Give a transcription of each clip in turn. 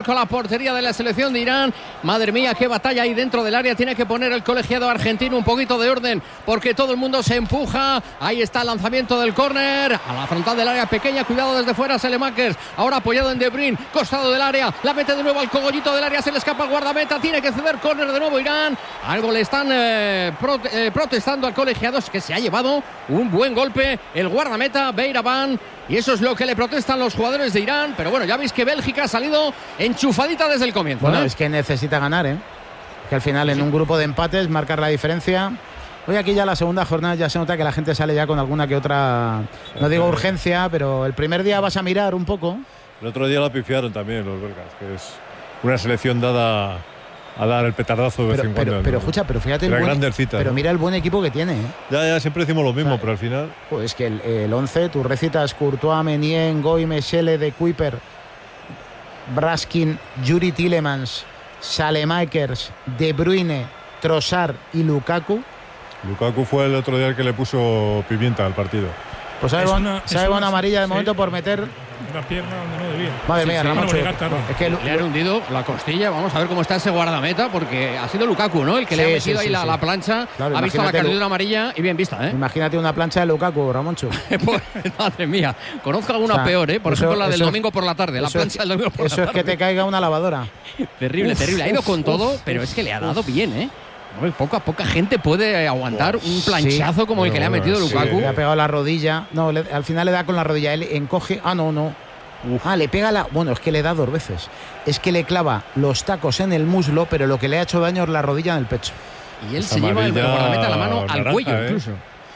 con la portería de la selección de Irán. Madre mía, qué batalla hay dentro del área. Tiene que poner el colegiado argentino un poquito de orden porque todo el mundo se empuja. Ahí está el lanzamiento del córner a la frontal del área pequeña. Cuidado desde fuera Saelemaekers. Ahora apoyado en De Bruyne, costado del área. La mete de nuevo al cogollito del área. Se le escapa el guardameta. Tiene que ceder córner de nuevo Irán. Algo le están protestando al colegiado. Es que se ha llevado un buen golpe el guardameta Beiraban. Y eso es lo que le protestan los jugadores de Irán. Pero bueno, ya veis que Bélgica ha salido enchufadita desde el comienzo. Bueno, es que necesita ganar, que al final en un grupo de empates marcar la diferencia. Hoy aquí ya la segunda jornada ya se nota que la gente sale ya con alguna que otra, no digo urgencia, pero el primer día vas a mirar un poco. El otro día la pifiaron también los belgas, que es una selección dada a dar el petardazo de vez en cuando. Pero escucha, pero fíjate pero mira el buen equipo que tiene. Ya siempre decimos lo mismo, pero al final... Pues es que el 11, tú recitas Courtois, Meunier, Ngoy, Mechele, De Kuyper, Braskin, Yuri Tielemans, Saelemaekers, De Bruyne, Trossard y Lukaku. Lukaku fue el otro día el que le puso pimienta al partido. Pues sabe una amarilla de momento por meter la pierna donde no debía. Madre mía, Ramón, es que le han hundido la costilla. Vamos a ver cómo está ese guardameta, porque ha sido Lukaku, ¿no? El que le ha metido ahí la plancha. Claro, ha visto la cartulina amarilla y bien vista, Imagínate una plancha de Lukaku, Ramoncho. Pues, madre mía, conozco alguna peor, Por ejemplo, la del domingo por la tarde. La plancha del domingo por la tarde. Eso es que te caiga una lavadora. Terrible. Ha ido con todo, pero es que le ha dado bien, Poca gente puede aguantar un planchazo como el que le ha metido Lukaku. Le ha pegado la rodilla. No, al final le da con la rodilla. Él encoge. No. Le pega la... Bueno, es que le da 2 veces. Es que le clava los tacos en el muslo, pero lo que le ha hecho daño es la rodilla en el pecho. Y él se lleva el guardameta la mano al cuello, incluso.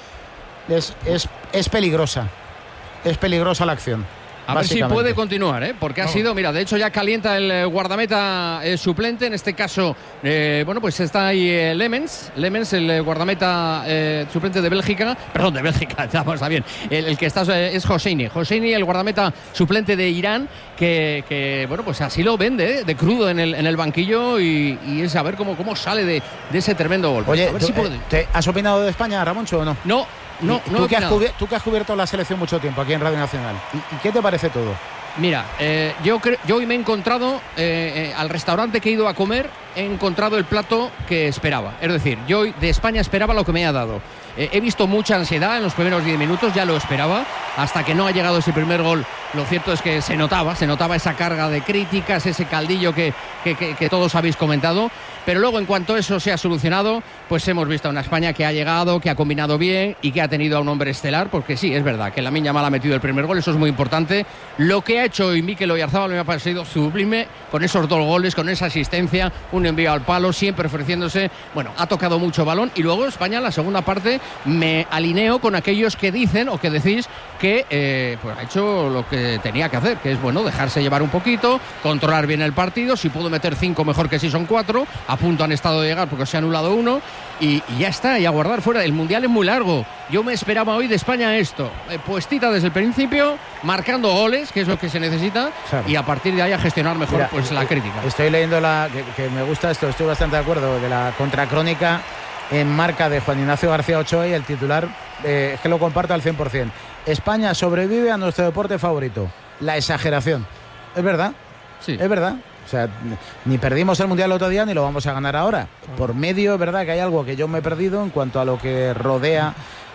Es peligrosa. Es peligrosa la acción. A ver si puede continuar, porque ha sido, mira, de hecho ya calienta el guardameta suplente, en este caso, pues está ahí Lemens, el guardameta suplente de Bélgica, está bien, el que está es Hosseini, el guardameta suplente de Irán, que pues así lo vende, de crudo en el banquillo y es a ver cómo sale de ese tremendo golpe. Oye, a ver si puede. ¿te has opinado de España, Ramoncho, o no? No. Tú que has cubierto la selección mucho tiempo aquí en Radio Nacional. ¿Y qué te parece todo? Mira, yo hoy me he encontrado al restaurante que he ido a comer, he encontrado el plato que esperaba. Es decir, yo hoy de España esperaba lo que me ha dado. He visto mucha ansiedad en los primeros 10 minutos, ya lo esperaba, hasta que no ha llegado ese primer gol. Lo cierto es que se notaba esa carga de críticas, ese caldillo que todos habéis comentado. Pero luego, en cuanto eso se ha solucionado, pues hemos visto a una España que ha llegado, que ha combinado bien y que ha tenido a un hombre estelar, porque sí, es verdad que Lamine Yamal ha metido el primer gol, eso es muy importante. Lo que ha hecho hoy Mikel Oyarzabal me ha parecido sublime, con esos 2 goles, con esa asistencia, un envío al palo, siempre ofreciéndose. Bueno, ha tocado mucho balón y luego España en la segunda parte me alineo con aquellos que dicen o que decís que pues ha hecho lo que tenía que hacer, que es dejarse llevar un poquito, controlar bien el partido. Si pudo meter 5, mejor que si son 4. A punto han estado de llegar porque se ha anulado 1 y ya está, y a guardar fuera. El mundial es muy largo. Yo me esperaba hoy de España esto, puestita desde el principio, marcando goles, que es lo que se necesita, claro. Y a partir de ahí a gestionar mejor la crítica. Estoy leyendo que me gusta esto, estoy bastante de acuerdo, de la contracrónica en marca de Juan Ignacio García Ochoa, y el titular es que lo comparto al 100%. España sobrevive a nuestro deporte favorito, la exageración. ¿Es verdad? Sí. Es verdad. O sea, ni perdimos el Mundial el otro día ni lo vamos a ganar ahora. Por medio, es verdad que hay algo que yo me he perdido en cuanto a lo que rodea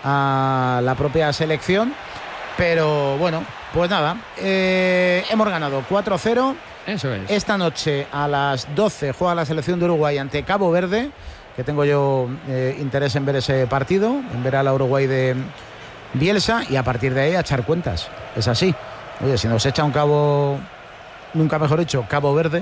a la propia selección. Pero bueno, pues nada, hemos ganado 4-0. Eso es. Esta noche a las 12 juega la selección de Uruguay ante Cabo Verde, que tengo yo interés en ver ese partido, en ver a la Uruguay de Bielsa, y a partir de ahí a echar cuentas. Es así. Oye, si nos echa un cabo... nunca mejor dicho, Cabo Verde,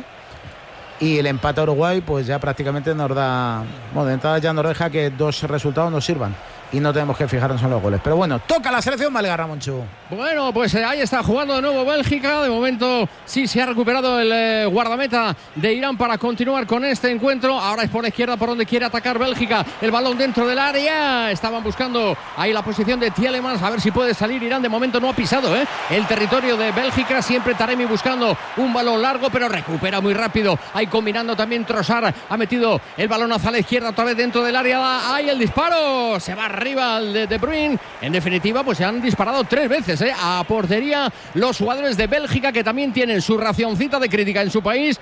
y el empate a Uruguay, pues ya prácticamente nos da... Bueno, de entrada ya nos deja que 2 resultados nos sirvan y no tenemos que fijarnos en los goles. Pero bueno, toca la selección belga, Ramoncho. Bueno, pues ahí está jugando de nuevo Bélgica. De momento sí se ha recuperado el guardameta de Irán para continuar con este encuentro. Ahora es por la izquierda por donde quiere atacar Bélgica. El balón dentro del área. Estaban buscando ahí la posición de Tielemans, a ver si puede salir Irán. De momento no ha pisado el territorio de Bélgica. Siempre Taremi buscando un balón largo, pero recupera muy rápido. Ahí combinando también Trossard. Ha metido el balón hacia la izquierda, otra vez dentro del área. Ahí el disparo. Se va arriba el de Bruyne. En definitiva, pues se han disparado 3 veces a portería los jugadores de Bélgica, que también tienen su racioncita de crítica en su país,